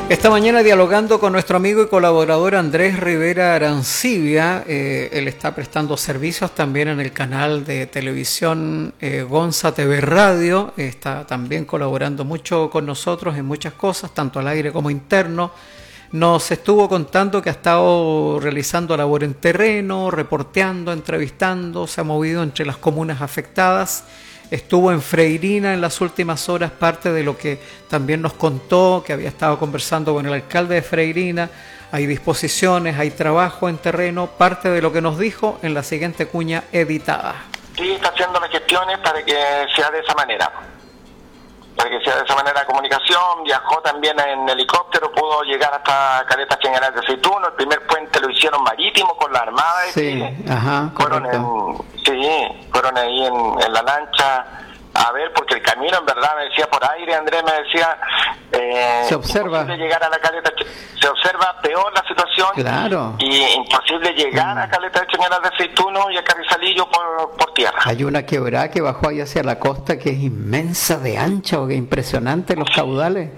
Esta mañana dialogando con nuestro amigo y colaborador Andrés Rivera Arancibia, él está prestando servicios también en el canal de televisión Gonza TV Radio, está también colaborando mucho con nosotros en muchas cosas, tanto al aire como interno. Nos estuvo contando que ha estado realizando labor en terreno, reporteando, entrevistando, se ha movido entre las comunas afectadas. Estuvo en Freirina en las últimas horas, parte de lo que también nos contó, que había estado conversando con el alcalde de Freirina. Hay disposiciones, hay trabajo en terreno, parte de lo que nos dijo en la siguiente cuña editada. Sí, está haciendo las gestiones para que sea de esa manera. Para que sea de esa manera la comunicación. Viajó también en helicóptero, pudo llegar hasta Caleta General de Aceituno. El primer puente lo hicieron marítimo con la Armada de Chile. Ajá, correcto. Fueron ahí en la lancha a ver, porque el camino en verdad me decía por aire, Andrés me decía, se observa llegar a la Caleta, se observa peor la situación, claro, y imposible llegar a Caleta General de Aceituno y a Carrizalillo por tierra. Hay una quebrada que bajó ahí hacia la costa que es inmensa de ancho, que impresionante los caudales.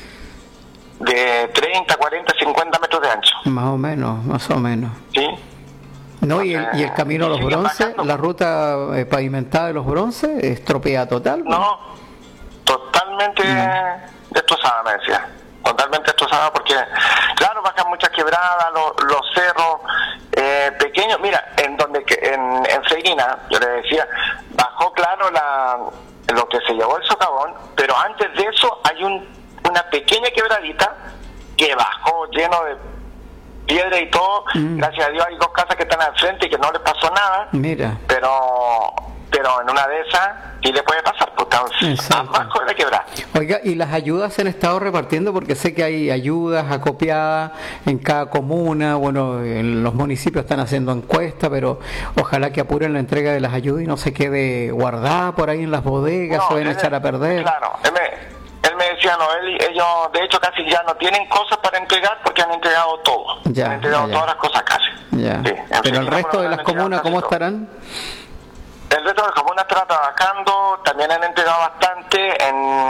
De 30, 40, 50 metros de ancho. Más o menos. Sí. No, y el camino a los bronces, la ruta pavimentada de los bronces, ¿estropeada total? No, totalmente destrozada, me decía. Totalmente destrozada porque, claro, bajan muchas quebradas, los cerros pequeños. Mira, en Freirina, yo le decía, bajó, claro, lo que se llevó el socavón, pero antes de eso hay una pequeña quebradita que bajó lleno de piedra y todo. Gracias a Dios hay dos casas que están al frente y que no les pasó nada. Mira. Pero en una de esas sí le puede pasar, porque están abajo de la quebrada. Oiga, ¿y las ayudas se han estado repartiendo? Porque sé que hay ayudas acopiadas en cada comuna, bueno, en los municipios están haciendo encuestas, pero ojalá que apuren la entrega de las ayudas y no se quede guardada por ahí en las bodegas, se vayan a echar a perder. Claro, él me decía, ellos de hecho casi ya no tienen cosas para entregar porque han entregado todo. Han entregado todas las cosas casi. Ya. Sí, pero el resto de las comunas, ¿cómo estarán? El resto de las comunas está trabajando, también han entregado bastante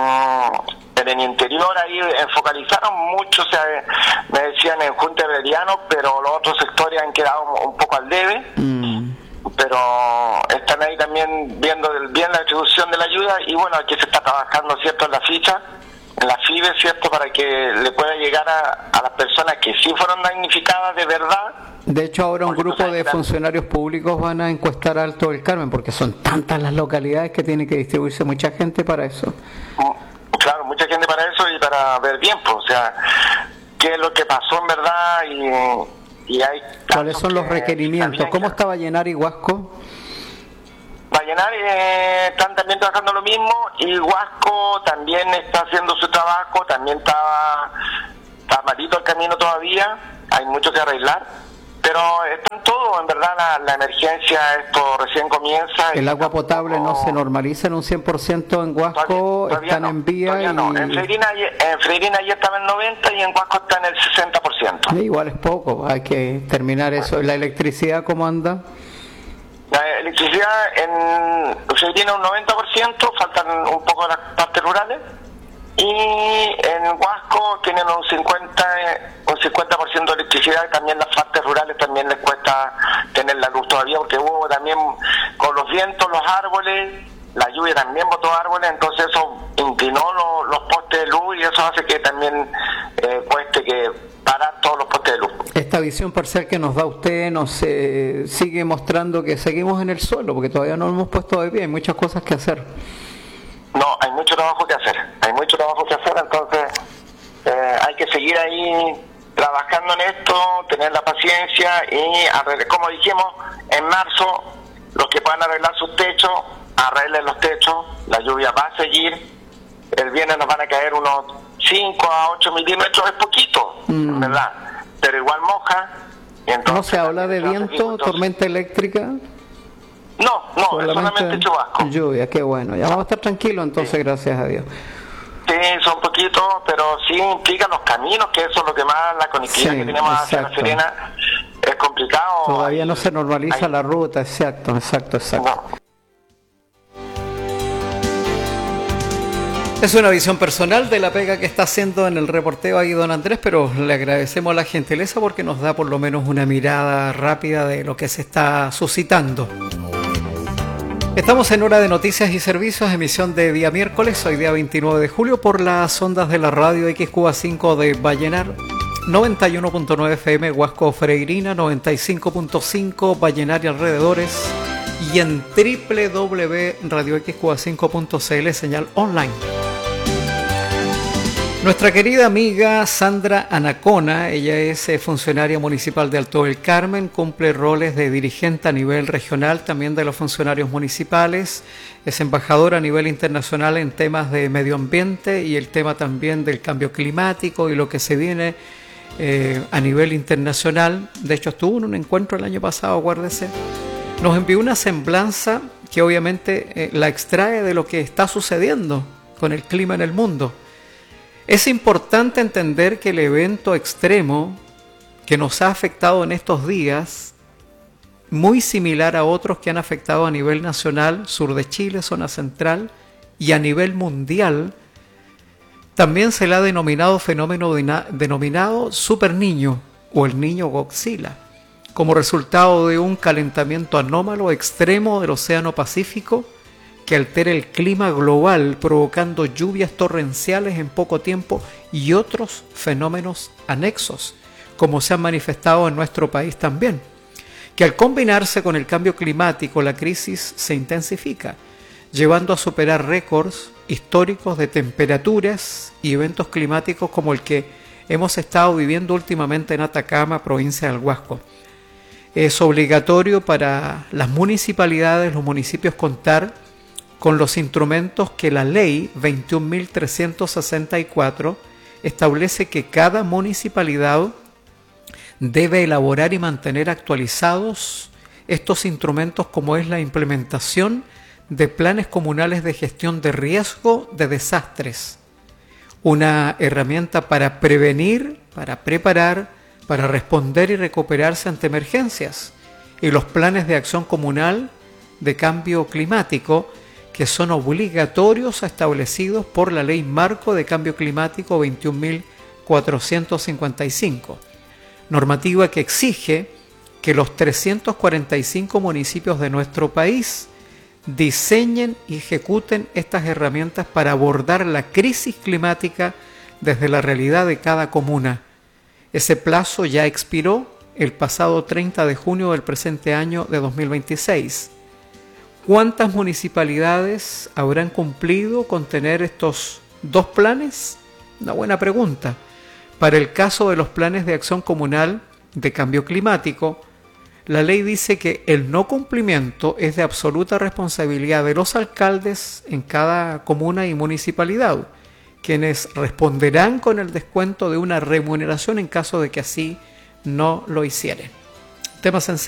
en el interior, ahí focalizaron mucho, o sea, me decían en Junta Herediano, pero los otros sectores han quedado un poco al debe. Pero están ahí también viendo bien la distribución de la ayuda y bueno, aquí se está trabajando, ¿cierto?, en la ficha, en la FIBE, ¿cierto?, para que le pueda llegar a las personas que sí fueron damnificadas de verdad. De hecho, ahora un grupo de funcionarios públicos van a encuestar a Alto del Carmen, porque son tantas las localidades que tiene que distribuirse mucha gente para eso. Claro, mucha gente para eso y para ver bien, pues, o sea, qué es lo que pasó en verdad y hay... ¿Cuáles son los requerimientos? ¿Cómo está Vallenar y Huasco? Vallenar están también trabajando lo mismo y Huasco también está haciendo su trabajo, también está malito el camino todavía, hay mucho que arreglar, pero están todos, en verdad la emergencia, esto recién comienza. ¿El agua potable no se normaliza en un 100% en Huasco? Todavía ¿Están no, en vía? No. En Freirina ya estaba en 90% y en Huasco está en el 60%. Igual es poco, hay que terminar eso. ¿La electricidad cómo anda? La electricidad en Freirina un 90%, faltan un poco de las partes rurales, y en Huasco tienen un 50% de electricidad, y también las partes rurales también les cuesta tener la luz todavía, porque hubo también con los vientos, los árboles, la lluvia también botó árboles, entonces eso inclinó los postes de luz y eso hace que también cueste que parar todos los postes de luz. Esta visión parcial que nos da usted nos sigue mostrando que seguimos en el suelo, porque todavía no hemos puesto de pie, hay muchas cosas que hacer. No, hay mucho trabajo que hacer, entonces hay que seguir ahí trabajando en esto, tener la paciencia y como dijimos, en marzo, los que puedan arreglar sus techos, arreglen los techos, la lluvia va a seguir, el viernes nos van a caer unos 5 a 8 milímetros, es poquito, ¿verdad? Pero igual moja. Y entonces, ¿no se habla de viento, tormenta eléctrica? No, solamente chubasco. Lluvia, qué bueno. Ya vamos a estar tranquilos entonces, sí. Gracias a Dios. Sí, son poquitos, pero sí implican los caminos, que eso es lo que más, la conectividad que tenemos hacia La Serena es complicado. Todavía no se normaliza la ruta, exacto. No. Es una visión personal de la pega que está haciendo en el reporteo ahí don Andrés, pero le agradecemos la gentileza porque nos da por lo menos una mirada rápida de lo que se está suscitando. Estamos en hora de noticias y servicios, emisión de día miércoles, hoy día 29 de julio, por las ondas de la radio XQA5 de Vallenar, 91.9 FM, Huasco Freirina, 95.5 Vallenar y alrededores, y en www.radioxqa5.cl, señal online. Nuestra querida amiga Sandra Anacona, ella es funcionaria municipal de Alto del Carmen, cumple roles de dirigente a nivel regional también de los funcionarios municipales, es embajadora a nivel internacional en temas de medio ambiente y el tema también del cambio climático y lo que se viene a nivel internacional. De hecho estuvo en un encuentro el año pasado, acuérdese. Nos envió una semblanza que obviamente la extrae de lo que está sucediendo con el clima en el mundo. Es importante entender que el evento extremo que nos ha afectado en estos días, muy similar a otros que han afectado a nivel nacional, sur de Chile, zona central, y a nivel mundial, también se le ha denominado fenómeno denominado Super Niño o el Niño Godzilla, como resultado de un calentamiento anómalo extremo del Océano Pacífico que altera el clima global, provocando lluvias torrenciales en poco tiempo y otros fenómenos anexos, como se han manifestado en nuestro país también, que al combinarse con el cambio climático, la crisis se intensifica, llevando a superar récords históricos de temperaturas y eventos climáticos como el que hemos estado viviendo últimamente en Atacama, provincia del Huasco. Es obligatorio para las municipalidades, los municipios, contar con los instrumentos que la ley 21.364 establece que cada municipalidad debe elaborar y mantener actualizados estos instrumentos, como es la implementación de planes comunales de gestión de riesgo de desastres, una herramienta para prevenir, para preparar, para responder y recuperarse ante emergencias, y los planes de acción comunal de cambio climático, que son obligatorios establecidos por la Ley Marco de Cambio Climático 21.455, normativa que exige que los 345 municipios de nuestro país diseñen y ejecuten estas herramientas para abordar la crisis climática desde la realidad de cada comuna. Ese plazo ya expiró el pasado 30 de junio del presente año de 2026. ¿Cuántas municipalidades habrán cumplido con tener estos dos planes? Una buena pregunta. Para el caso de los planes de acción comunal de cambio climático, la ley dice que el no cumplimiento es de absoluta responsabilidad de los alcaldes en cada comuna y municipalidad, quienes responderán con el descuento de una remuneración en caso de que así no lo hicieran. Tema sencillo.